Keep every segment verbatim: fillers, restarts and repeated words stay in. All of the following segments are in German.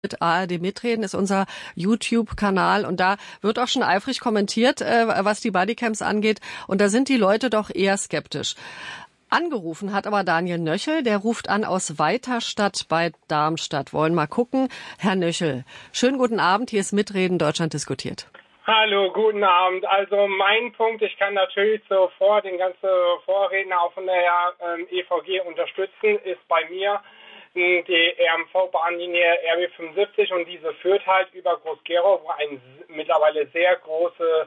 A R D Mitreden ist unser YouTube-Kanal und da wird auch schon eifrig kommentiert, äh, was die Bodycams angeht. Und da sind die Leute doch eher skeptisch. Angerufen hat aber Daniel Nöchel, der ruft an aus Weiterstadt bei Darmstadt. Wollen mal gucken. Herr Nöchel, schönen guten Abend. Hier ist Mitreden Deutschland diskutiert. Hallo, guten Abend. Also mein Punkt, ich kann natürlich sofort den ganzen Vorredner auch von der ähm, E V G unterstützen, ist bei mir die R M V-Bahnlinie R B fünfundsiebzig und diese führt halt über Groß-Gerau, wo eine mittlerweile sehr große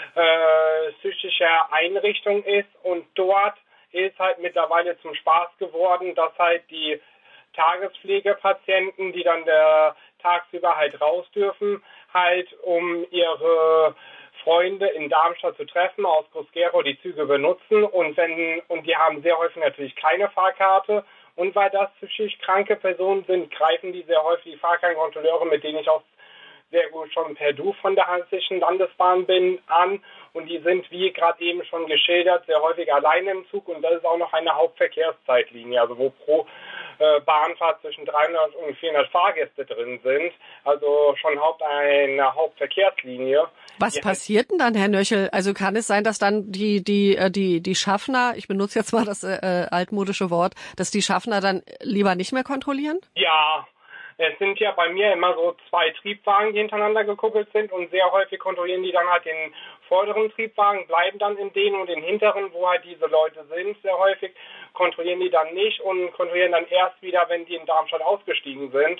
äh, psychische Einrichtung ist, und dort ist halt mittlerweile zum Spaß geworden, dass halt die Tagespflegepatienten, die dann der tagsüber halt raus dürfen, halt um ihre Freunde in Darmstadt zu treffen, aus Groß-Gerau die Züge benutzen, und wenn und die haben sehr häufig natürlich keine Fahrkarte, und weil das psychisch kranke Personen sind, greifen die sehr häufig die Fahrkartenkontrolleure, mit denen ich auch sehr gut schon per Du von der Hessischen Landesbahn bin, an, und die sind, wie gerade eben schon geschildert, sehr häufig alleine im Zug, und das ist auch noch eine Hauptverkehrszeitlinie, also wo pro äh, Bahnfahrt zwischen dreihundert und vierhundert Fahrgäste drin sind, also schon Haupt eine Hauptverkehrslinie. Was passiert denn dann, Herr Nöchel? Also kann es sein, dass dann die die die die Schaffner, ich benutze jetzt mal das äh, altmodische Wort, dass die Schaffner dann lieber nicht mehr kontrollieren? Ja. Es sind ja bei mir immer so zwei Triebwagen, die hintereinander gekuppelt sind, und sehr häufig kontrollieren die dann halt den vorderen Triebwagen, bleiben dann in denen, und den hinteren, wo halt diese Leute sind, sehr häufig kontrollieren die dann nicht und kontrollieren dann erst wieder, wenn die in Darmstadt ausgestiegen sind.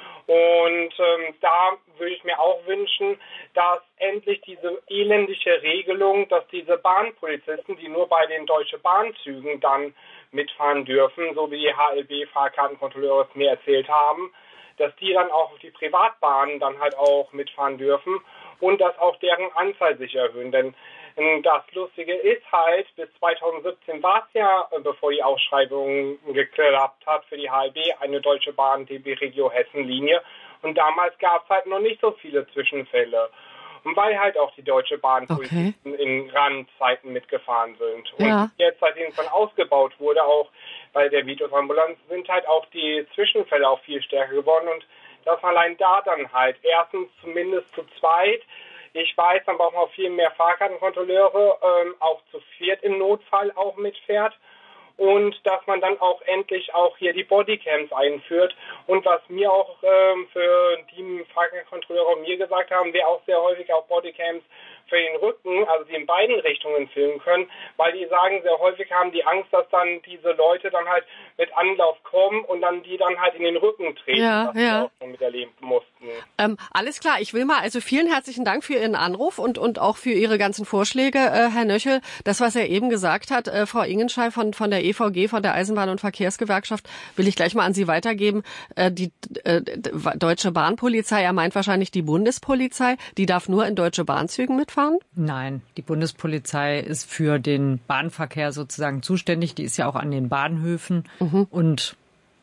Und ähm, da würde ich mir auch wünschen, dass endlich diese elendige Regelung, dass diese Bahnpolizisten, die nur bei den Deutsche Bahnzügen dann mitfahren dürfen, so wie die H L B-Fahrkartenkontrolleure es mir erzählt haben, dass die dann auch auf die Privatbahnen dann halt auch mitfahren dürfen und dass auch deren Anzahl sich erhöhen. Denn das Lustige ist halt, bis zweitausendsiebzehn war es ja, bevor die Ausschreibung geklappt hat für die H L B, eine Deutsche Bahn D B Regio Hessen-Linie. Und damals gab es halt noch nicht so viele Zwischenfälle. Und weil halt auch die Deutsche Bahn okay. in Randzeiten mitgefahren sind. Und ja. jetzt, seitdem es dann ausgebaut wurde, auch bei der Vitos-Ambulanz, sind halt auch die Zwischenfälle auch viel stärker geworden. Und dass man allein da dann halt erstens zumindest zu zweit, ich weiß, dann braucht man auch viel mehr Fahrkartenkontrolleure, ähm, auch zu viert im Notfall auch mitfährt. Und dass man dann auch endlich auch hier die Bodycams einführt. Und was mir auch ähm, für die Fahrkartenkontrolleure mir gesagt haben, wäre auch sehr häufig auch Bodycams für den Rücken, also die in beiden Richtungen filmen können, weil die sagen, sehr häufig haben die Angst, dass dann diese Leute dann halt mit Anlauf kommen und dann die dann halt in den Rücken treten, ja, was ja. wir auch schon miterleben mussten. Ähm, alles klar, ich will mal, also vielen herzlichen Dank für Ihren Anruf und und auch für Ihre ganzen Vorschläge, äh, Herr Nöchel. Das, was er eben gesagt hat, äh, Frau Ingenschei von von der E V G, von der Eisenbahn- und Verkehrsgewerkschaft, will ich gleich mal an Sie weitergeben. Äh, die äh, Deutsche Bahnpolizei, er meint wahrscheinlich die Bundespolizei, die darf nur in deutsche Bahnzügen mitfahren? Nein, die Bundespolizei ist für den Bahnverkehr sozusagen zuständig. Die ist ja auch an den Bahnhöfen mhm. und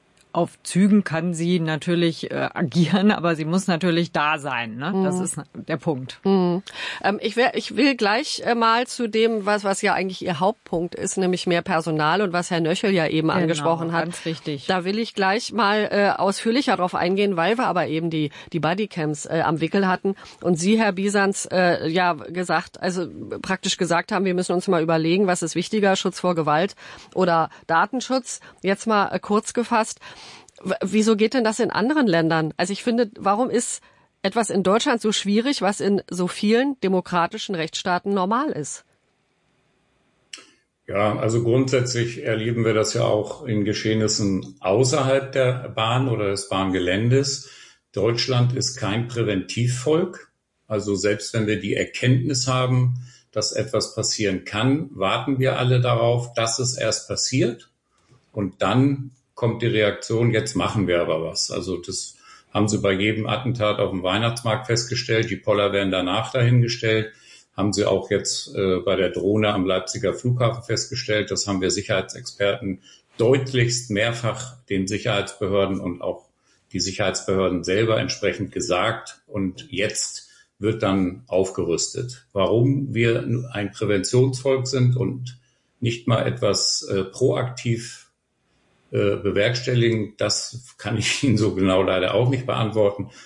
auf Zügen kann sie natürlich äh, agieren, aber sie muss natürlich da sein. Ne? Mhm. Das ist der Punkt. Mhm. Ähm, ich, wär, ich will gleich äh, mal zu dem, was, was ja eigentlich Ihr Hauptpunkt ist, nämlich mehr Personal und was Herr Nöchel ja eben genau, angesprochen hat. Ganz richtig. Da will ich gleich mal äh, ausführlicher drauf eingehen, weil wir aber eben die, die Bodycams äh, am Wickel hatten und Sie, Herr Bisanz, äh, ja gesagt, also praktisch gesagt haben, wir müssen uns mal überlegen, was ist wichtiger, Schutz vor Gewalt oder Datenschutz. Jetzt mal äh, kurz gefasst. Wieso geht denn das in anderen Ländern? Also ich finde, warum ist etwas in Deutschland so schwierig, was in so vielen demokratischen Rechtsstaaten normal ist? Ja, also grundsätzlich erleben wir das ja auch in Geschehnissen außerhalb der Bahn oder des Bahngeländes. Deutschland ist kein Präventivvolk. Also selbst wenn wir die Erkenntnis haben, dass etwas passieren kann, warten wir alle darauf, dass es erst passiert. Und dann kommt die Reaktion, jetzt machen wir aber was. Also das haben sie bei jedem Attentat auf dem Weihnachtsmarkt festgestellt. Die Poller werden danach dahingestellt. Haben sie auch jetzt äh, bei der Drohne am Leipziger Flughafen festgestellt. Das haben wir Sicherheitsexperten deutlichst mehrfach den Sicherheitsbehörden und auch die Sicherheitsbehörden selber entsprechend gesagt. Und jetzt wird dann aufgerüstet. Warum wir ein Präventionsvolk sind und nicht mal etwas äh, proaktiv bewerkstelligen, das kann ich Ihnen so genau leider auch nicht beantworten.